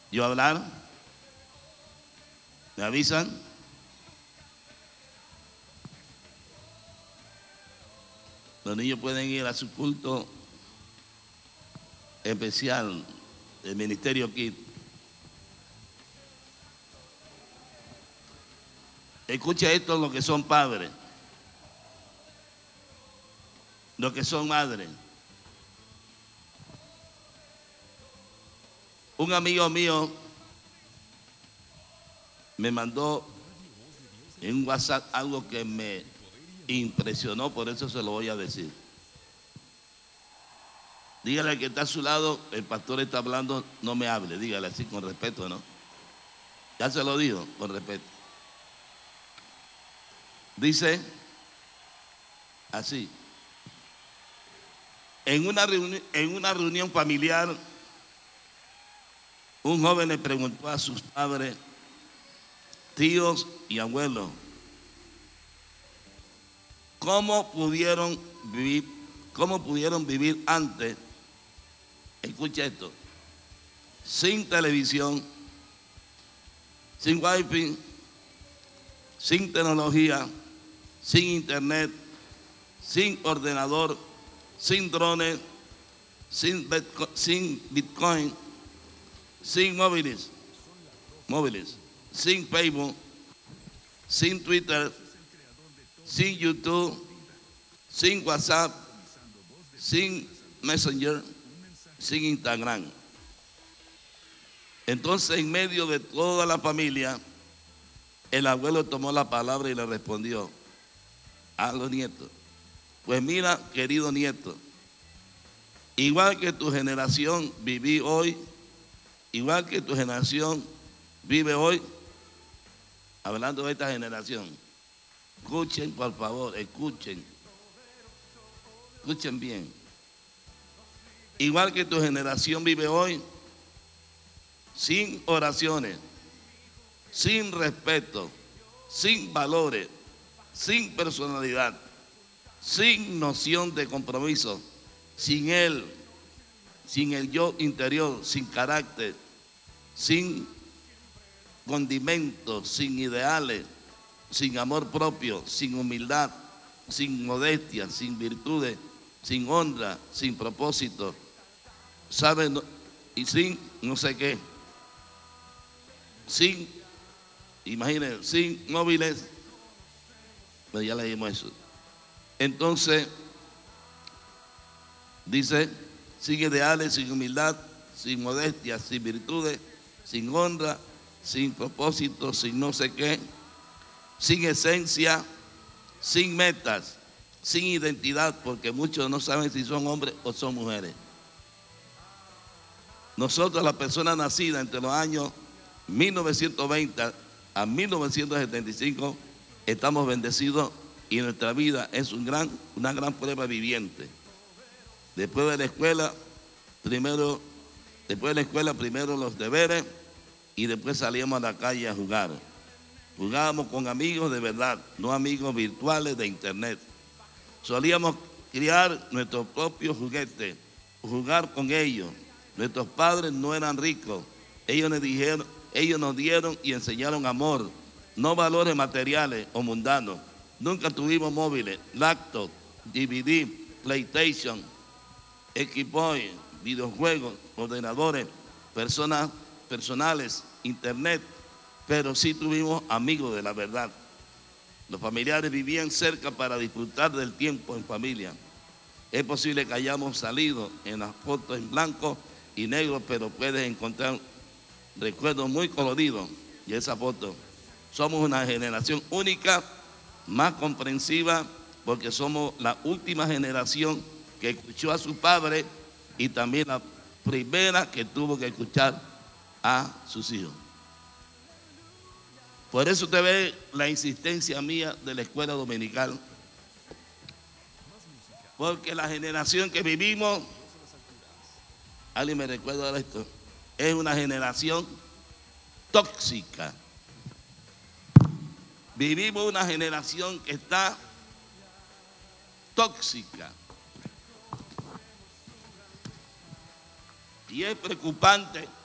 yo hablar, me avisan. Los niños pueden ir a su culto especial del Ministerio Kid. Escucha esto, los que son padres, los que son madres. Un amigo mío me mandó en un WhatsApp algo que me impresionó, por eso se lo voy a decir. Dígale al que está a su lado, el pastor está hablando, no me hable, dígale así con respeto, ¿no? Ya se lo digo, con respeto. Dice así: en una reunión familiar, un joven le preguntó a sus padres, tíos y abuelos, ¿cómo pudieron vivir antes? Escucha esto: sin televisión, sin wifi, sin tecnología, sin internet, sin ordenador, sin drones, sin Bitcoin, sin móviles, sin Facebook, sin Twitter, sin YouTube, sin WhatsApp, sin Messenger, sin Instagram. Entonces, en medio de toda la familia, el abuelo tomó la palabra y le respondió a los nietos: pues mira, querido nieto, igual que tu generación viví hoy, igual que tu generación vive hoy, hablando de esta generación, escuchen por favor, escuchen bien, igual que tu generación vive hoy, sin oraciones, sin respeto, sin valores, sin personalidad, sin noción de compromiso, sin el yo interior, sin carácter, sin condimentos, sin ideales, sin amor propio, sin humildad, sin modestia, sin virtudes, sin honra, sin propósito, ¿saben? Y sin no sé qué, sin, imagínense, sin móviles, pero ya leímos eso. Entonces, dice, sin ideales, sin humildad, sin modestia, sin virtudes, sin honra, sin propósito, sin no sé qué, sin esencia, sin metas, sin identidad, porque muchos no saben si son hombres o son mujeres. Nosotros, las personas nacidas entre los años 1920 a 1975, estamos bendecidos y nuestra vida es una gran prueba viviente. Después de la escuela, primero los deberes y después salíamos a la calle a jugar. Jugábamos con amigos de verdad, no amigos virtuales de internet. Solíamos criar nuestros propios juguetes, jugar con ellos. Nuestros padres no eran ricos. Ellos nos dieron y enseñaron amor, no valores materiales o mundanos. Nunca tuvimos móviles, laptop, DVD, PlayStation, Xbox, videojuegos, ordenadores, personales, internet, pero sí tuvimos amigos de la verdad. Los familiares vivían cerca para disfrutar del tiempo en familia. Es posible que hayamos salido en las fotos en blanco y negro, pero puedes encontrar recuerdos muy coloridos y esa foto. Somos una generación única, más comprensiva, porque somos la última generación que escuchó a su padre y también la primera que tuvo que escuchar a sus hijos. Por eso usted ve la insistencia mía de la escuela dominical, porque la generación que vivimos, alguien me recuerda esto, es una generación tóxica. Vivimos una generación que está tóxica. Y es preocupante